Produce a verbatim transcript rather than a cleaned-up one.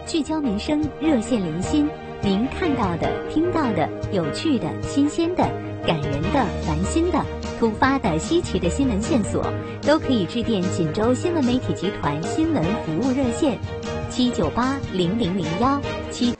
聚焦民生，热线连心。您看到的、听到的、有趣的、新鲜的、感人的、烦心的、突发的、稀奇的新闻线索，都可以致电锦州新闻媒体集团新闻服务热线七九八零零零幺七。